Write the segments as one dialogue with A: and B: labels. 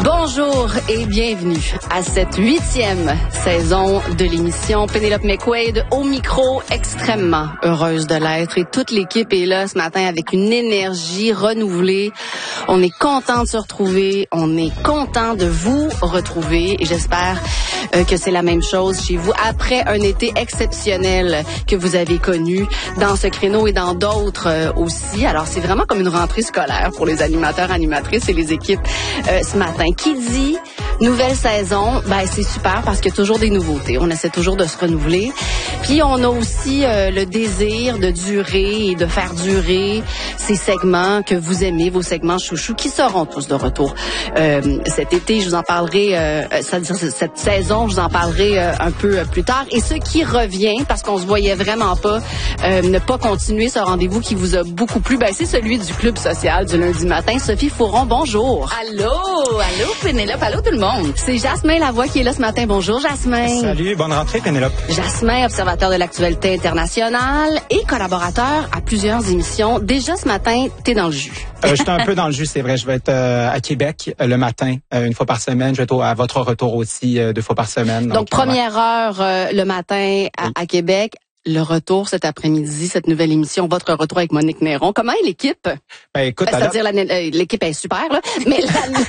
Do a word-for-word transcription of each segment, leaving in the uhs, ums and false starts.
A: Bonjour et bienvenue à cette huitième saison de l'émission Pénélope McQuaid au micro, extrêmement heureuse de l'être, et toute l'équipe est là ce matin avec une énergie renouvelée. On est content de se retrouver, on est content de vous retrouver et j'espère euh, que c'est la même chose chez vous après un été exceptionnel que vous avez connu dans ce créneau et dans d'autres euh, aussi. Alors c'est vraiment comme une rentrée scolaire pour les animateurs, animatrices et les équipes euh, ce matin. Qui dit nouvelle saison, ben c'est super parce qu'il y a toujours des nouveautés. On essaie toujours de se renouveler. Puis on a aussi euh, le désir de durer et de faire durer ces segments que vous aimez, vos segments chouchous, qui seront tous de retour euh, cet été. Je vous en parlerai, euh, c'est-à-dire cette saison, je vous en parlerai euh, un peu plus tard. Et ce qui revient, parce qu'on se voyait vraiment pas, euh, ne pas continuer ce rendez-vous qui vous a beaucoup plu, ben c'est celui du Club social du lundi matin. Sophie Fouron, bonjour.
B: Allô, allô Pénélope, allô tout le monde.
A: C'est Jasmin Lavoie qui est là ce matin. Bonjour Jasmin.
C: Salut, bonne rentrée Pénélope.
A: Jasmin, observateur de l'actualité internationale et collaborateur à plusieurs émissions. Déjà ce matin, t'es dans le jus.
C: Euh, je suis un peu dans le jus, c'est vrai. Je vais être euh, à Québec euh, le matin, euh, une fois par semaine. Je vais être au, à votre retour aussi euh, deux fois par semaine.
A: Donc, Donc première ouais. heure euh, le matin à, oui. à Québec. Le retour cet après-midi, cette nouvelle émission, votre retour avec Monique Néron. Comment est l'équipe?
C: Ben, écoute,
A: c'est-à-dire la, l'équipe est super, là, mais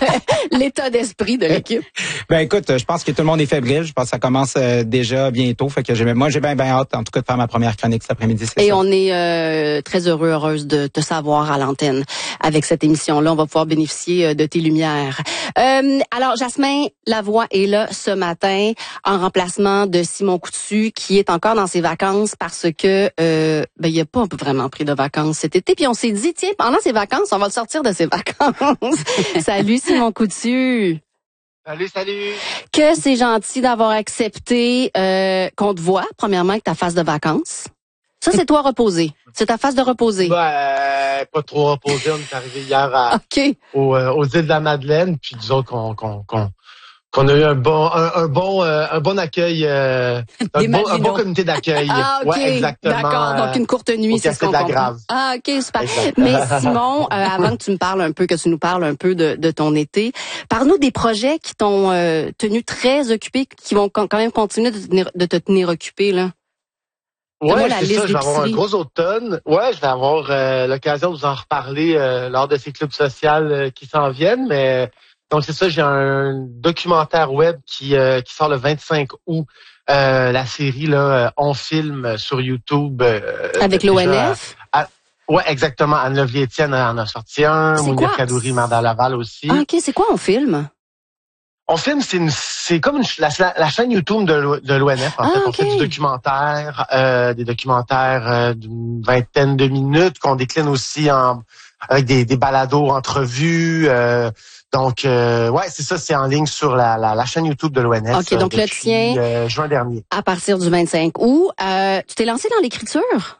A: la, l'état d'esprit de l'équipe.
C: Ben écoute, je pense que tout le monde est fébrile. Je pense que ça commence euh, déjà bientôt. Fait que j'ai, moi, j'ai bien bien hâte, en tout cas, de faire ma première chronique cet après-midi. C'est
A: Et
C: ça.
A: on est euh, très heureux, heureuse de te savoir à l'antenne avec cette émission-là. On va pouvoir bénéficier de tes lumières. Euh, alors, Jasmin Lavoie est là ce matin en remplacement de Simon Coutu, qui est encore dans ses vacances parce que euh, ben il a pas vraiment pris de vacances cet été. Puis on s'est dit, tiens, pendant ses vacances, on va le sortir de ses vacances. Salut Simon Coutu.
D: Salut, salut.
A: Que c'est gentil d'avoir accepté euh, qu'on te voit, premièrement, avec ta phase de vacances. Ça, c'est toi reposé. C'est ta phase de reposer.
D: Ben, pas trop reposé. On est arrivé hier à,
A: okay.
D: aux, euh, aux îles de la Madeleine, puis disons qu'on qu'on qu'on qu'on a eu un bon un, un bon euh, un bon accueil, euh, un, bon, un bon comité d'accueil.
A: Ah, ok.
D: Ouais, exactement.
A: D'accord. Donc une courte nuit, c'est ce qu'on comprend. Ah, ok, super. Exactement. Mais Simon, euh, avant que tu me parles un peu, que tu nous parles un peu de, de ton été, parle-nous des projets qui t'ont euh, tenu très occupé, qui vont quand même continuer de te tenir, de te tenir occupé là.
D: Ouais, c'est ça. Je vais avoir un gros automne. Ouais, je vais avoir euh, l'occasion de vous en reparler euh, lors de ces clubs sociaux euh, qui s'en viennent. Mais donc c'est ça, j'ai un documentaire web qui euh, qui sort le vingt-cinq août. Euh, la série là, On filme sur YouTube. Euh,
A: Avec l'O N F.
D: À, à, ouais, exactement. Anne-Lovie Étienne en a sorti un. Mounir Kadouri, Manda Laval aussi.
A: Ah, ok, c'est quoi On filme?
D: On filme, c'est une, c'est comme une, la, la chaîne YouTube de, de l'O N F. En
A: ah,
D: fait,
A: okay.
D: On fait du documentaire, euh, des documentaires euh, d'une vingtaine de minutes qu'on décline aussi en avec des, des balados, entrevues. Euh, donc, euh, ouais, c'est ça, c'est en ligne sur la, la, la chaîne YouTube de l'O N F.
A: Ok, donc
D: euh,
A: le tien.
D: Euh, juin dernier.
A: À partir du vingt-cinq août, euh, tu t'es lancé dans l'écriture?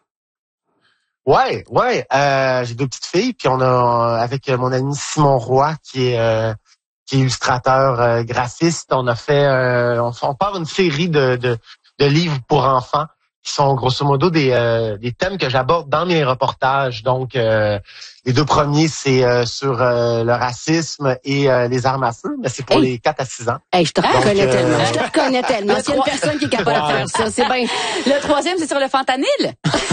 D: Ouais, ouais. Euh, j'ai deux petites filles, puis on a avec mon ami Simon Roy qui est euh, qui est illustrateur euh, graphiste. On a fait, euh, on, on part une série de, de, de livres pour enfants qui sont grosso modo des, euh, des thèmes que j'aborde dans mes reportages. Donc, euh, les deux premiers, c'est euh, sur euh, le racisme et euh, les armes à feu, mais c'est pour hey. les quatre à six ans.
A: Hey, je te reconnais euh... tellement. Je te reconnais tellement.
B: Il y a une personne qui est capable wow. de faire ça. C'est bien. Le troisième, c'est sur le fentanyl.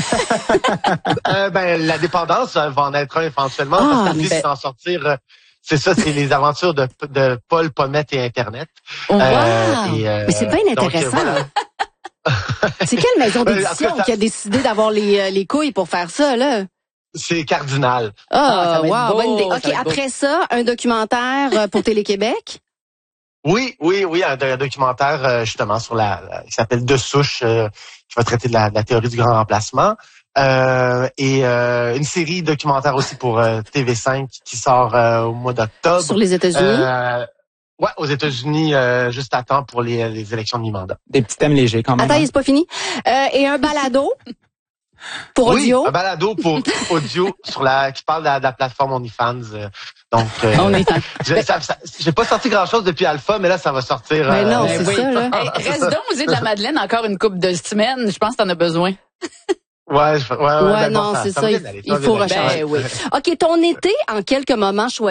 D: euh, ben, la dépendance va en être un éventuellement.
A: Ah,
D: parce que ben... s'en sortir. Euh, C'est ça, c'est les aventures de, de Paul Pommette et Internet.
A: Oh, wow. euh, et, euh, mais c'est bien intéressant. Donc, voilà. C'est quelle maison d'édition qui a décidé d'avoir les, les couilles pour faire ça, là?
D: C'est Cardinal.
A: Ah, oh, wow, bonne idée. OK, après ça, un documentaire pour Télé-Québec?
D: Oui, oui, oui, un, un documentaire justement sur la, la qui s'appelle De Souche, euh, qui va traiter de la, de la théorie du grand remplacement. Euh, et euh, une série documentaire aussi pour euh, T V cinq qui sort euh, au mois d'octobre.
A: Sur les États-Unis?
D: Euh, ouais, aux États-Unis, euh, juste à temps pour les, les élections de mi-mandat.
C: Des petits thèmes légers quand même.
A: Attends, hein? C'est pas fini. Euh, et un balado pour audio?
D: Oui, un balado pour audio sur la qui parle de la, de la plateforme OnlyFans. Euh, donc, euh,
A: OnlyFans.
D: J'ai, ça, ça, j'ai pas sorti grand-chose depuis Alpha, mais là, ça va sortir.
A: Mais non,
D: euh,
A: c'est
B: oui.
A: ça, là.
B: Hey, reste donc aux îles de la Madeleine encore une couple de semaines. Je pense que t'en as besoin.
D: Ouais, je, ouais, ouais,
A: ouais
D: ben
A: non,
D: bon, ça,
A: c'est
D: ça
A: ça. Il,
D: aller,
A: il faut recharger.
B: Ben, oui.
A: OK, ton été, en quelques moments choisis.